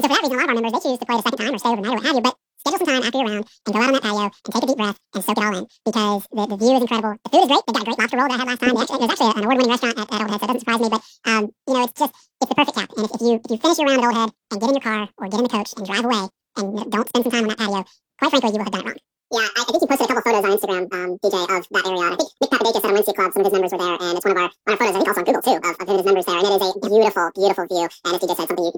So for that reason, a lot of our members, they choose to play the second time or stay overnight or what have you, but schedule some time after your round and go out on that patio and take a deep breath and soak it all in because the view is incredible. The food is great. They've got a great lobster roll that I had last time. There's actually an award-winning restaurant at Old Head, so it doesn't surprise me, but it's the perfect cap. And if you finish your round at Old Head and get in your car or get in the coach and drive away and don't spend some time on that patio, quite frankly, you will have done it wrong. Yeah, I think you posted a couple photos on Instagram, DJ, of that area. I think Nick Papadakis at our Wednesday Club, some of his members were there, and it's one of our photos, I think also on Google too, of him and his members there, and it is a beautiful, beautiful view, and as DJ said, something you